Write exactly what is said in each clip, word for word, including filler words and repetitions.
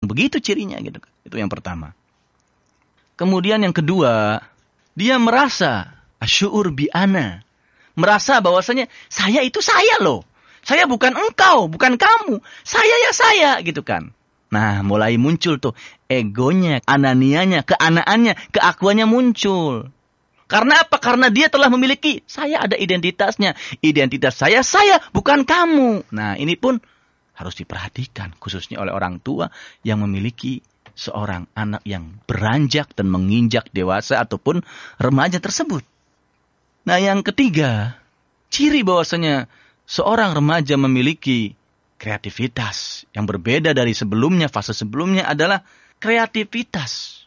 Begitu cirinya gitu. Itu yang pertama. Kemudian yang kedua, dia merasa asy'ur bi ana. Merasa bahwasanya saya itu saya loh. Saya bukan engkau, bukan kamu. Saya ya saya gitu kan. Nah, mulai muncul tuh egonya, ananianya, keanaannya, keakuannya muncul. Karena apa? Karena dia telah memiliki, saya ada identitasnya. Identitas saya, saya, bukan kamu. Nah, ini pun harus diperhatikan, khususnya oleh orang tua yang memiliki seorang anak yang beranjak dan menginjak dewasa ataupun remaja tersebut. Nah, yang ketiga, ciri bahwasanya seorang remaja memiliki kreativitas yang berbeda dari sebelumnya, fase sebelumnya adalah kreativitas.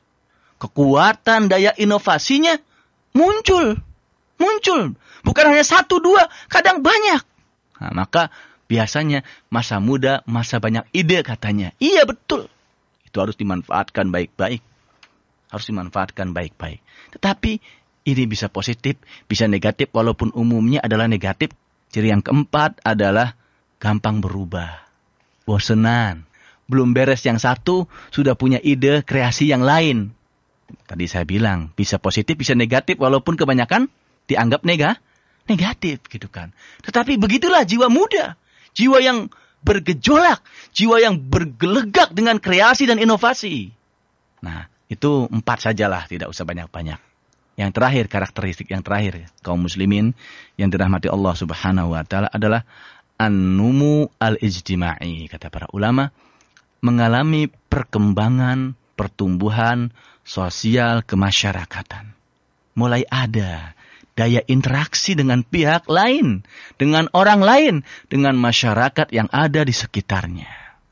Kekuatan daya inovasinya muncul. Muncul. Bukan hanya satu, dua, kadang banyak. Nah, maka biasanya masa muda, masa banyak ide katanya. Iya betul. Itu harus dimanfaatkan baik-baik. Harus dimanfaatkan baik-baik. Tetapi ini bisa positif, bisa negatif, walaupun umumnya adalah negatif. Ciri yang keempat adalah gampang berubah. Bosenan. Belum beres yang satu, sudah punya ide kreasi yang lain. Tadi saya bilang, bisa positif, bisa negatif, walaupun kebanyakan dianggap nega, negatif gitu kan. Tetapi begitulah jiwa muda. Jiwa yang bergejolak. Jiwa yang bergelegak dengan kreasi dan inovasi. Nah, itu empat sajalah, tidak usah banyak-banyak. Yang terakhir, karakteristik yang terakhir, kaum muslimin yang dirahmati Allah subhanahu wa ta'ala adalah an-numu al-ijtima'i. Kata para ulama, mengalami perkembangan, pertumbuhan sosial kemasyarakatan. Mulai ada daya interaksi dengan pihak lain, dengan orang lain, dengan masyarakat yang ada di sekitarnya.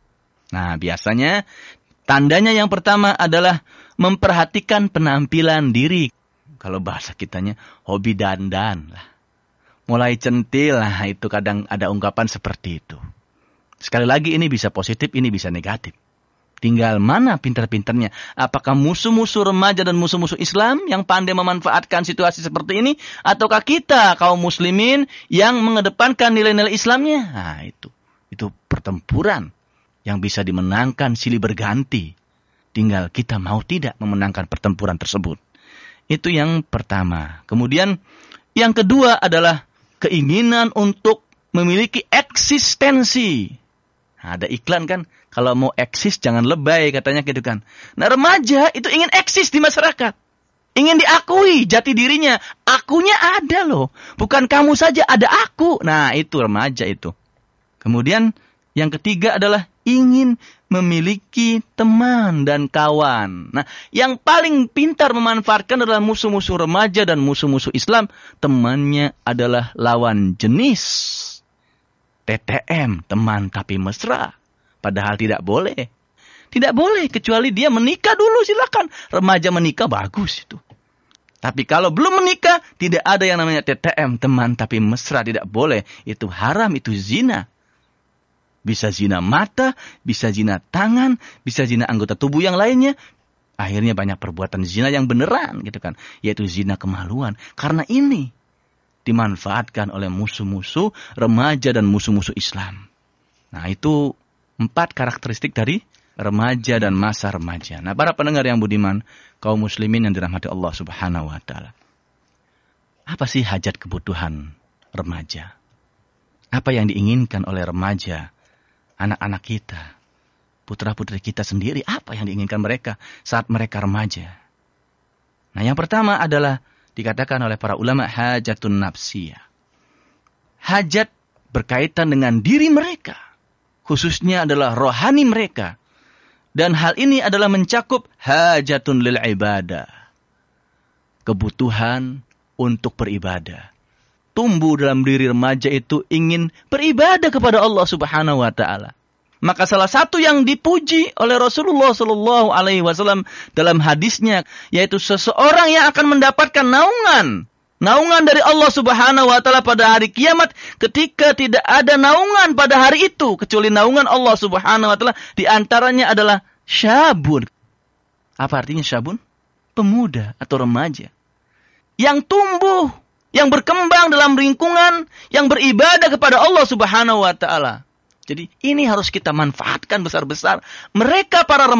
Nah, biasanya tandanya yang pertama adalah memperhatikan penampilan diri. Kalau bahasa kitanya, hobi dandan lah. Mulai centil, nah itu kadang ada ungkapan seperti itu. Sekali lagi ini bisa positif, ini bisa negatif. Tinggal mana pintar-pintarnya. Apakah musuh-musuh remaja dan musuh-musuh Islam yang pandai memanfaatkan situasi seperti ini? Ataukah kita kaum muslimin yang mengedepankan nilai-nilai Islamnya? Nah itu. Itu pertempuran yang bisa dimenangkan silih berganti. Tinggal kita mau tidak memenangkan pertempuran tersebut. Itu yang pertama. Kemudian yang kedua adalah keinginan untuk memiliki eksistensi. Nah, ada iklan kan, kalau mau eksis jangan lebay katanya gitu kan. Nah remaja itu ingin eksis di masyarakat. Ingin diakui jati dirinya. Akunya ada loh. Bukan kamu saja, ada aku. Nah itu remaja itu. Kemudian yang ketiga adalah ingin memiliki teman dan kawan. Nah yang paling pintar memanfaatkan adalah musuh-musuh remaja dan musuh-musuh Islam. Temannya adalah lawan jenis. T T M, teman tapi mesra. Padahal tidak boleh. Tidak boleh, kecuali dia menikah dulu, silakan. Remaja menikah, bagus itu. Tapi kalau belum menikah, tidak ada yang namanya T T M, teman tapi mesra. Tidak boleh, itu haram, itu zina. Bisa zina mata, bisa zina tangan, bisa zina anggota tubuh yang lainnya. Akhirnya banyak perbuatan zina yang beneran, gitu kan. Yaitu zina kemaluan. Karena ini dimanfaatkan oleh musuh-musuh remaja dan musuh-musuh Islam. Nah itu empat karakteristik dari remaja dan masa remaja. Nah para pendengar yang budiman, kaum muslimin yang dirahmati Allah subhanahu wa ta'ala. Apa sih hajat kebutuhan remaja? Apa yang diinginkan oleh remaja, anak-anak kita, putra-putri kita sendiri, apa yang diinginkan mereka saat mereka remaja? Nah yang pertama adalah dikatakan oleh para ulama hajatun nafsiyah. Hajat berkaitan dengan diri mereka. Khususnya adalah rohani mereka. Dan hal ini adalah mencakup hajatun lil ibadah. Kebutuhan untuk beribadah. Tumbuh dalam diri remaja itu ingin beribadah kepada Allah subhanahu wa ta'ala. Maka salah satu yang dipuji oleh Rasulullah Shallallahu Alaihi Wasallam dalam hadisnya, yaitu seseorang yang akan mendapatkan naungan, naungan dari Allah Subhanahu Wa Taala pada hari kiamat, ketika tidak ada naungan pada hari itu kecuali naungan Allah Subhanahu Wa Taala. Di antaranya adalah syabun. Apa artinya syabun? Pemuda atau remaja yang tumbuh, yang berkembang dalam lingkungan, yang beribadah kepada Allah Subhanahu Wa Taala. Jadi ini harus kita manfaatkan besar-besar. Mereka para remaja